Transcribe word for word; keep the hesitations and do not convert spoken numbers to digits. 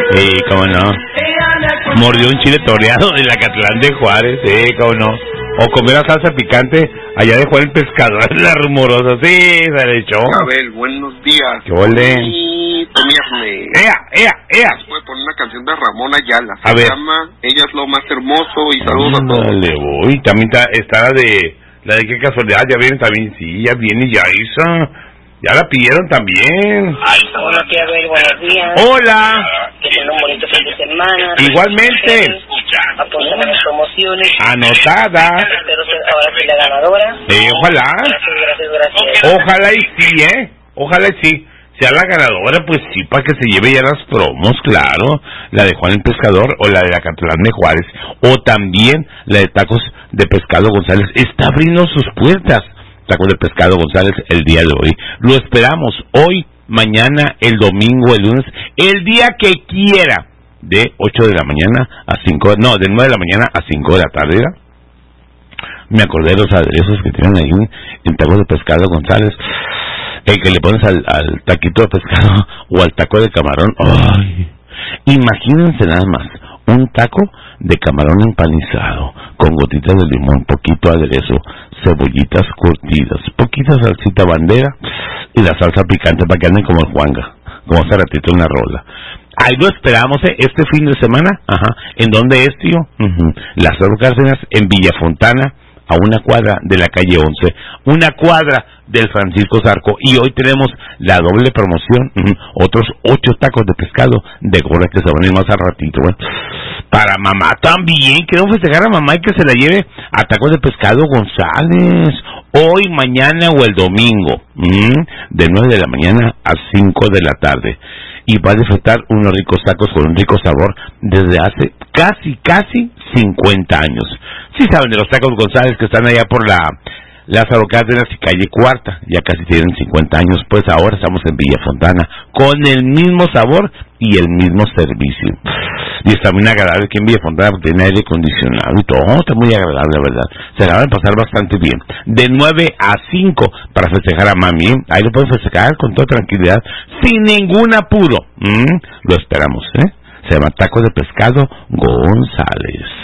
Sí, cómo no. Mordió un chile toreado de Acatlán de Juárez, sí, cómo no. O comer la salsa picante allá de Juan el Pescador, la rumorosa, sí, se le echó. Abel, buenos días. ¿Qué volé? Viernes. ¡Ea, ea, ea! Voy a poner una canción de Ramón Ayala. Se a ver. llama Ella es lo más hermoso y saludos a todos. Dale, voy. También está, está la de, la de qué casualidad, ya viene también, sí, ya viene ya esa. Ya la pidieron también. Hola, tía Abel, buenos días. Hola. Que tenga un bonito fin de semana. Igualmente. Apuntan a las promociones. Anotada. Espero ser ahora sí la ganadora. Eh, ojalá. Gracias, gracias, gracias. Ojalá y sí, ¿eh? Ojalá y sí. Sea la ganadora, pues sí, para que se lleve ya las promos, claro. La de Juan el Pescador o la de Acatlán de Juárez. O también la de Tacos de Pescado González. Está abriendo sus puertas. Tacos de Pescado González el día de hoy. Lo esperamos hoy, mañana, el domingo, el lunes, el día que quiera. De ocho de la mañana a cinco, no, de nueve de la mañana a cinco de la tarde. ¿Era? Me acordé de los aderezos que tienen ahí en Tacos de Pescado González. El que le pones al, al taquito de pescado o al taco de camarón. ¡Ay! Imagínense nada más, un taco de camarón empanizado, con gotitas de limón, poquito aderezo, cebollitas curtidas, poquita salsita bandera y la salsa picante para que anden como el Juanga, como hace ratito en la rola. Ahí lo esperamos, ¿eh? Este fin de semana. Ajá. ¿En dónde es, tío? Uh-huh. Las Lázaro Cárdenas, en Villa Fontana, a una cuadra de la calle once, una cuadra del Francisco Zarco, y hoy tenemos la doble promoción, uh-huh, otros ocho tacos de pescado de gorra que se van a ir más al ratito, ¿eh? Para mamá también, queremos festejar a mamá y que se la lleve a Tacos de Pescado González, hoy, mañana o el domingo, uh-huh, de nueve de la mañana a cinco de la tarde, y va a disfrutar unos ricos tacos con un rico sabor desde hace casi, casi cincuenta años. Sí saben de los Tacos González que están allá por la Lázaro Cárdenas y calle Cuarta, ya casi tienen cincuenta años, pues ahora estamos en Villa Fontana, con el mismo sabor y el mismo servicio. Y está muy agradable aquí en Villa Fontana, porque tiene aire acondicionado y todo, está muy agradable, la verdad. Se la van a pasar bastante bien. De nueve a cinco para festejar a mami, ahí lo pueden festejar con toda tranquilidad, sin ningún apuro. ¿Mm? Lo esperamos, ¿eh? Se llama Tacos de Pescado González.